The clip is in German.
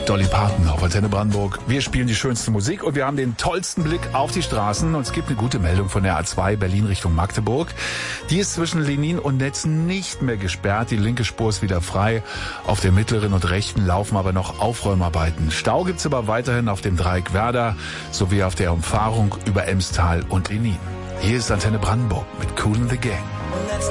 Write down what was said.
Dolly Parton auf Antenne Brandenburg. Wir spielen die schönste Musik und wir haben den tollsten Blick auf die Straßen. Und es gibt eine gute Meldung von der A2 Berlin Richtung Magdeburg. Die ist zwischen Lenin und Netz nicht mehr gesperrt. Die linke Spur ist wieder frei. Auf der mittleren und rechten laufen aber noch Aufräumarbeiten. Stau gibt's aber weiterhin auf dem Dreieck Werder sowie auf der Umfahrung über Emstal und Lenin. Hier ist Antenne Brandenburg mit Kool and the Gang.